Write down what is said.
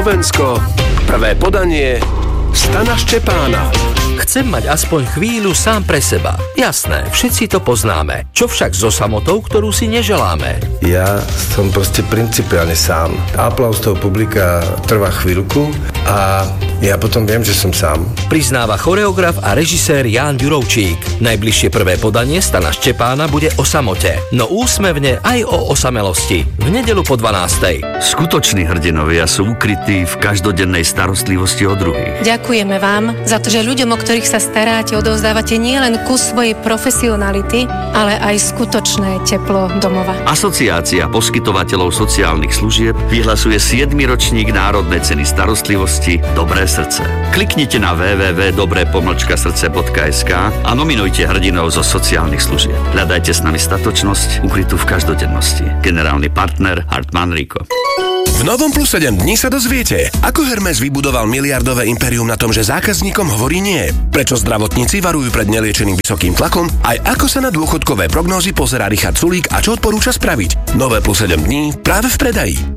Slovensko. Prvé podanie Stana Ščepána. Chcem mať aspoň chvíľu sám pre seba. Jasné, všetci to poznáme. Čo však so samotou, ktorú si neželáme? Ja som proste principiálne sám. Aplauz toho publika trvá chvíľku a ja potom viem, že som sám. Priznáva choreograf a režisér Ján Ďurovčík. Najbližšie prvé podanie Stana Ščepána bude o samote, no úsmevne aj o osamelosti. V nedeľu po 12:00. Skutoční hrdinovia sú ukrytí v každodennej starostlivosti o druhých. Ďakujeme vám za to, že ľuďom, o ktorých sa staráte, odovzdávate nielen kus svojej profesionality, ale aj skutočné teplo domova. Asociácia poskytovateľov sociálnych služieb vyhlasuje 7. ročník Národnej ceny starostlivosti Dobré srdce. Kliknite na www.dobre-srdce.sk a nominujte hrdinov zo sociálnych služieb. Hľadajte s nami statočnosť ukrytú v každodennosti. Generálny partner Hartmann Rico. V novom Plus 7 dní sa dozviete, ako Hermes vybudoval miliardové impérium na tom, že zákazníkom hovorí nie, prečo zdravotníci varujú pred neliečeným vysokým tlakom, aj ako sa na dôchodkové prognózy pozerá Richard Sulík a čo odporúča spraviť. Nové Plus 7 dní práve v predaji.